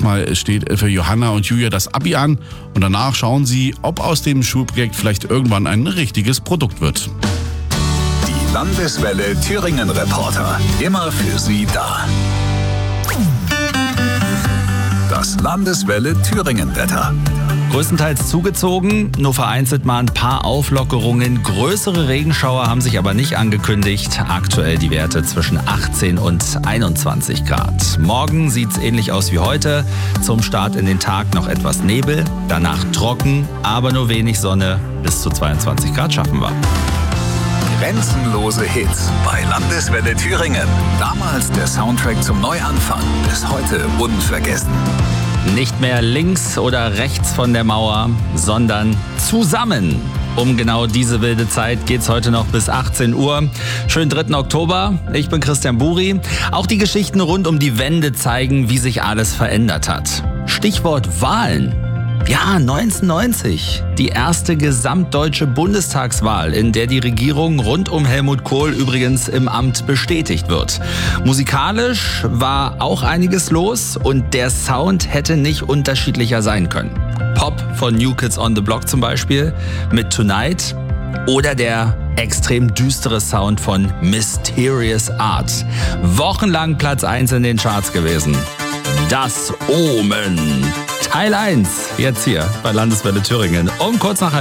Erstmal steht für Johanna und Julia das Abi an und danach schauen sie, ob aus dem Schulprojekt vielleicht irgendwann ein richtiges Produkt wird. Die Landeswelle Thüringen Reporter. Immer für Sie da. Das Landeswelle Thüringen Wetter. Größtenteils zugezogen, nur vereinzelt mal ein paar Auflockerungen. Größere Regenschauer haben sich aber nicht angekündigt. Aktuell die Werte zwischen 18 und 21 Grad. Morgen sieht's ähnlich aus wie heute. Zum Start in den Tag noch etwas Nebel, danach trocken, aber nur wenig Sonne. Bis zu 22 Grad schaffen wir. Grenzenlose Hits bei Landeswelle Thüringen. Damals der Soundtrack zum Neuanfang. Bis heute unvergessen. Nicht mehr links oder rechts von der Mauer, sondern zusammen. Um genau diese wilde Zeit geht's heute noch bis 18 Uhr. Schönen 3. Oktober. Ich bin Christian Buri. Auch die Geschichten rund um die Wende zeigen, wie sich alles verändert hat. Stichwort Wahlen. Ja, 1990. Die erste gesamtdeutsche Bundestagswahl, in der die Regierung rund um Helmut Kohl übrigens im Amt bestätigt wird. Musikalisch war auch einiges los und der Sound hätte nicht unterschiedlicher sein können. Pop von New Kids on the Block zum Beispiel mit Tonight oder der extrem düstere Sound von Mysterious Art. Wochenlang Platz 1 in den Charts gewesen. Das Omen. Teil 1, jetzt hier bei Landeswelle Thüringen. Um kurz nach